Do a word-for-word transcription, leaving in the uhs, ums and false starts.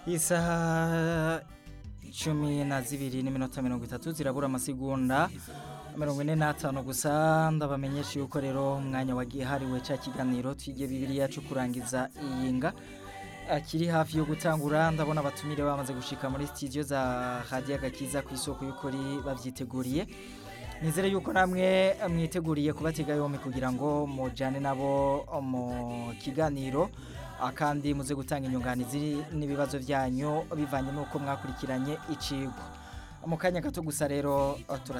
Isaha cumi na zibiri n'iminota mirongo itatu zirabura amasegonda mirongo ine n'atanu gusa ndabamenyesha yuko rero umwanya wagiye hariwe ca kiganiro twige Bibiliya cyo kurangiza iyinga akiri hafi yo gutangura ndabona abatumire bamaze gushika muri studio za Radio Gakiza ku isoko y'ukuri bavyiteguriye nizere yuko namwe mwiteguriye kubatega yomwe kugira ngo mujane nabo mu kiganiro akandi muze gutanga inyunganizi n'ibibazo byanyu bivanye nuko mwakurikiranye icigwa mu kanya gato gusa rero tura